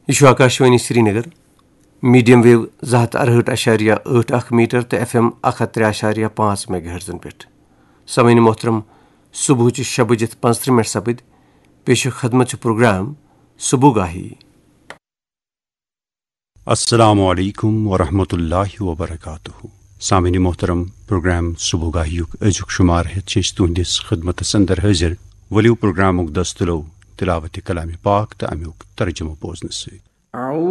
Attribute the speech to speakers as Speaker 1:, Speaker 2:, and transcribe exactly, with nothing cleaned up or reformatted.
Speaker 1: यह Akashvani Srinagar medium wave जहत अरहठ अशारिया आठ अख मीटर तो एफ एम अख त्रे अशारिया पाँच मेगा हर्जन पे सामीन मोहतरम सुबह शे बजित पंचह मिनट सपद पेश खदमत प्रोग्राम सुबुगाही।
Speaker 2: अस्सलामु अलैकुम वरहमतुल्लाहि वबरकातुहू। सामीन मोहतरम प्रोग्राम सुबुगाही अजुक शुमार है तुहंदिस खदमत अंदर हाजिर वलियो प्रोग्रामुक दस्तुलो तिलावत कलाम पाक तो अमुक तर्जुमो बोजन।